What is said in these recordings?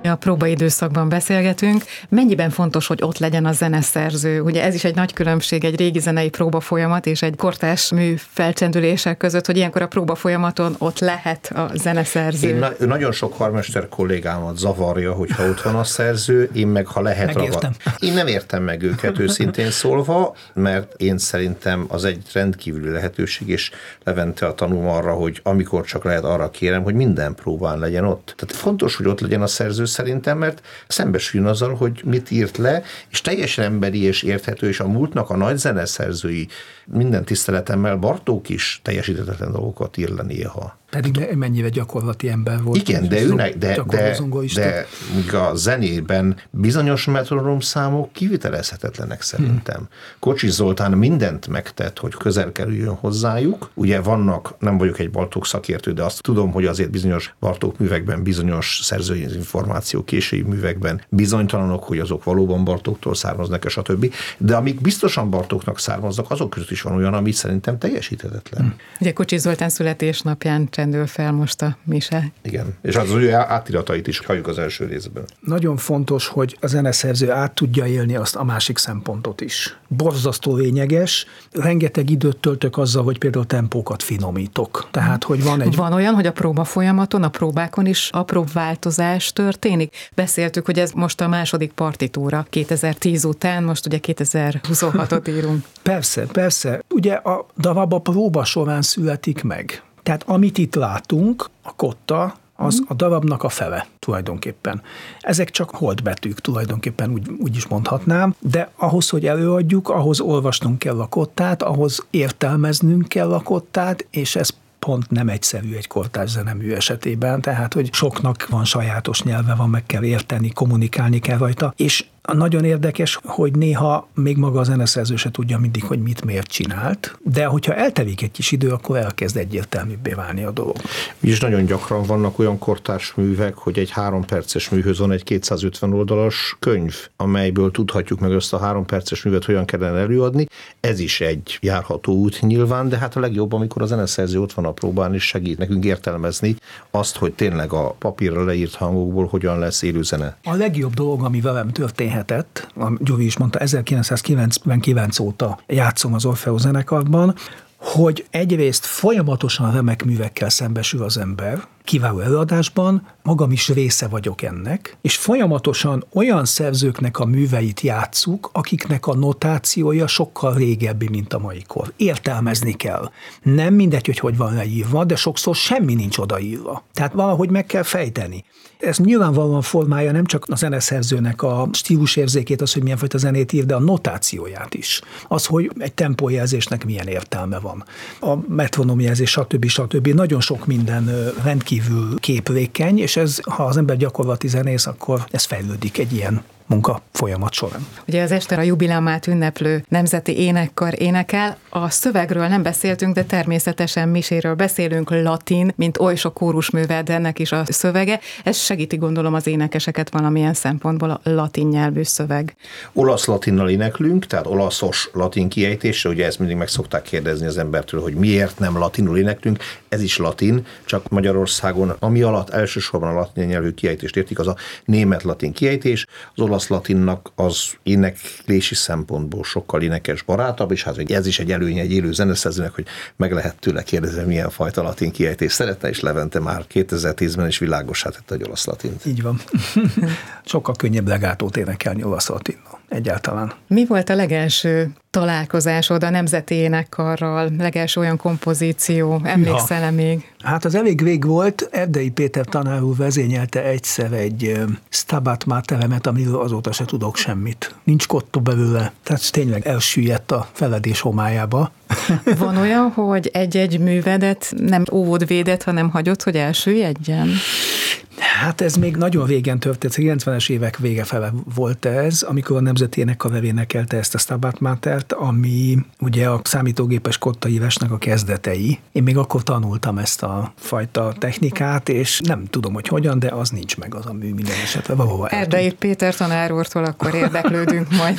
A próbaidőszakban beszélgetünk. Mennyiben fontos, hogy ott legyen a zeneszerző? Ugye ez is egy nagy különbség egy régi zenei próbafolyamat és egy kortárs mű felcsendülések között, hogy ilyenkor a próbafolyamaton ott lehet a zeneszerző. Nagyon sok karmester kollégámat zavarja, hogyha ott van a szerző, én meg ha lehet ragad. Én nem értem meg őket őszintén szólva, mert én szerintem az egy rendkívüli lehetőség, és Levente a tanúm arra, hogy amikor csak lehet, arra kérem, hogy minden próbán legyen ott. Tehát fontos, hogy ott legyen a szerző szerintem, mert szembesüljön azzal, hogy mit írt le, és teljesen emberi és érthető, és a múltnak a nagy zeneszerzői, minden tiszteletemmel, Bartók is teljesíthetetlen dolgokat ír le néha. Pedig mennyire gyakorlati ember volt. Igen, de a zenében bizonyos metronom számok kivitelezhetetlenek szerintem. Kocsis Zoltán mindent megtett, hogy közel kerüljön hozzájuk. Ugye vannak, nem vagyok egy Bartók szakértő, de azt tudom, hogy azért bizonyos Bartók művekben, bizonyos szerzői információ késői művekben bizonytalanok, hogy azok valóban Bartóktól származnak, stb. De amik biztosan Bartóknak származnak, azok között is van olyan, ami szerintem teljesíthetetlen. Ugye Kocsis Zoltán születésnapján csendül fel most a mise. Igen, és az ő átiratait is halljuk az első részben. Nagyon fontos, hogy a zeneszerző át tudja élni azt a másik szempontot is. Borzasztó lényeges, rengeteg időt töltök azzal, hogy például tempókat finomítok. Tehát, hogy van olyan, hogy a próba folyamaton, a próbákon is apró változás történik. Beszéltük, hogy ez most a második partitúra 2010 után, most ugye 2026-ot írunk. Persze. Ugye a darab a próba során születik meg. Tehát amit itt látunk, a kotta, az a darabnak a fele tulajdonképpen. Ezek csak holdbetűk tulajdonképpen, úgy is mondhatnám, de ahhoz, hogy előadjuk, ahhoz olvasnunk kell a kottát, ahhoz értelmeznünk kell a kottát, és ez pont nem egyszerű egy kortárs zenemű esetében, tehát, hogy soknak van sajátos nyelve, van, meg kell érteni, kommunikálni kell rajta, és nagyon érdekes, hogy néha még maga a zeneszerző se tudja mindig, hogy mit miért csinált, de hogyha eltelik egy kis idő, akkor elkezd egyértelműbbé válni a dolog. És nagyon gyakran vannak olyan kortárs művek, hogy egy 3 perces műhöz van egy 250 oldalas könyv, amelyből tudhatjuk meg azt a 3 perces művet hogyan kellene előadni. Ez is egy járható út nyilván, de hát a legjobb, amikor a zeneszerző ott van a próbán, és segít nekünk értelmezni azt, hogy tényleg a papírra leírt hangokból hogyan lesz élő zene. A legjobb dolog, ami velem történhetett, a Gyuri is mondta, 1999 óta játszom az Orfeó zenekarban, hogy egyrészt folyamatosan remek művekkel szembesül az ember, kiváló előadásban, magam is része vagyok ennek, és folyamatosan olyan szerzőknek a műveit játsszuk, akiknek a notációja sokkal régebbi, mint a maikor. Értelmezni kell. Nem mindegy, hogy van leírva, de sokszor semmi nincs odaírva. Tehát valahogy meg kell fejteni. Ez nyilvánvalóan formája nem csak a zeneszerzőnek a stílusérzékét, az, hogy milyen fajta zenét ír, de a notációját is. Az, hogy egy tempójelzésnek milyen értelme van. A metronomjelzés, stb. Nagyon sok minden rendkívül képlékeny, és ez, ha az ember gyakorlati zenész, akkor ez fejlődik egy ilyen munka folyamat során. Ugye az este a jubileumát ünneplő Nemzeti Énekkar énekel. A szövegről nem beszéltünk, de természetesen miséről beszélünk, latin, mint oly sok kórusművel, de ennek is a szövege. Ez segíti, gondolom, az énekeseket valamilyen szempontból a latin nyelvű szöveg. Olasz-latinnal éneklünk, tehát olaszos latin kiejtésre, ugye ezt mindig meg szokták kérdezni az embertől, hogy miért nem latinul éneklünk. Ez is latin, csak Magyarországon, ami alatt elsősorban a latin nyelvű kiejtést értik, az a német-latin kiejtés. Az olasz-latinnak az éneklési szempontból sokkal énekes barátabb, és hát ez is egy előnye egy élő zeneszerzőnek, hogy meg lehet tőle kérdezni, milyen fajta latin kiejtés szeretne, és Levente már 2010-ben is világossá tette, hogy olasz-latint. Így van. Sokkal könnyebb legátót énekelni olasz-latinnal egyáltalán. Mi volt a legelső találkozásod a Nemzeti Énekkarral, legelső olyan kompozíció, emlékszel-e még? Hát az elég rég volt, Erdei Péter tanár úr vezényelte egyszer egy Stabat Materemet, amiről azóta se tudok semmit. Nincs kotta belőle, tehát tényleg elsüllyedt a feledés homályába. Van olyan, hogy egy-egy művedet nem óvod, védett, hanem hagyod, hogy elsüllyedjen? Hát ez még nagyon régen történt, 90-es évek vége fele volt ez, amikor a Nemzeti Énekkar énekelte ezt a Stabat Matert, ami ugye a számítógépes kottaívásnak a kezdetei. Én még akkor tanultam ezt a fajta technikát, és nem tudom, hogy hogyan, de az nincs meg az a mű minden esetre. Erdei Péter tanár úrtól akkor érdeklődünk majd.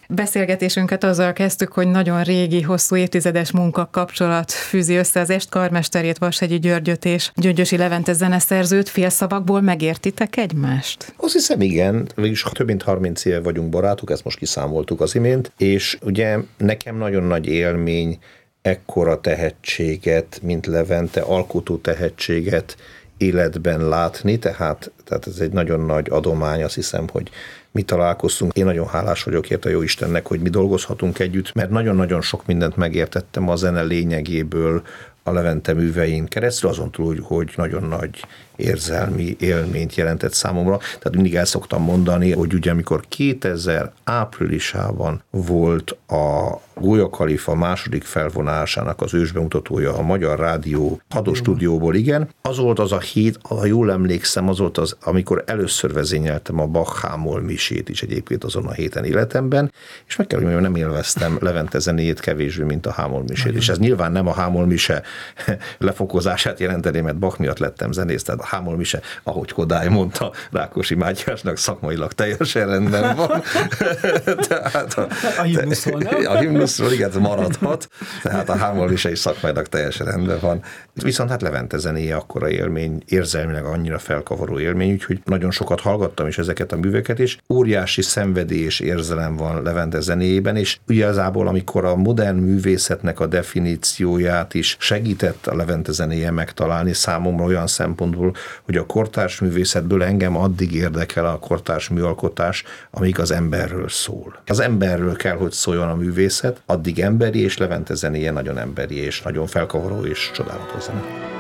Beszélgetésünket azzal kezdtük, hogy nagyon régi, hosszú évtizedes munkakapcsolat fűzi össze az Est karmesterét, Vashegyi Györgyöt és Gyöngyösi Levente zeneszerzőt. Félszavakból megértitek egymást? Azt hiszem, igen. Végülis több mint 30 éve vagyunk barátok, ezt most kiszámoltuk az imént, és ugye nekem nagyon nagy élmény ekkora tehetséget, mint Levente, alkotó tehetséget életben látni, tehát ez egy nagyon nagy adomány, azt hiszem, hogy mi találkoztunk. Én nagyon hálás vagyok érte a Jóistennek, hogy mi dolgozhatunk együtt, mert nagyon-nagyon sok mindent megértettem a zene lényegéből a Levente művein keresztül, azon túl, hogy nagyon nagy érzelmi élményt jelentett számomra. Tehát mindig el szoktam mondani, hogy ugye amikor 2000 áprilisában volt a Gólya Kalifa második felvonásának az ősbemutatója a Magyar Rádió hadostúdióból, igen, az volt az a hét, ha jól emlékszem, az volt az, amikor először vezényeltem a Bach hámol misét is egyébként azon a héten életemben, és meg kell, hogy mondjam, nem élveztem Levente zenéjét kevésbé, mint a hámol misét. És ez nyilván nem a hámol mise lefokozását jelenteni, mert Bach miatt lettem zenész, tehát a hámol mise, ahogy Kodály mondta Rákosi Mátyásnak, szakmailag teljesen rendben van. Tehát a himnuszról igen, maradhat, tehát a hámol mise is szakmailag teljesen rendben van. Viszont hát Levente zenéje akkora élmény, érzelmileg annyira felkavaró élmény, úgyhogy nagyon sokat hallgattam is ezeket a műveket, és óriási szenvedély és érzelem van Levente zenéjében, és igazából amikor a modern művészetnek a definícióját is segített a Levente zenéje megtalálni számomra olyan szempontból, hogy a kortárs művészetből engem addig érdekel a kortárs műalkotás, amíg az emberről szól. Az emberről kell, hogy szóljon a művészet, addig emberi, és Levente zenéje nagyon emberi, és nagyon felkavaró és csodálatos zene.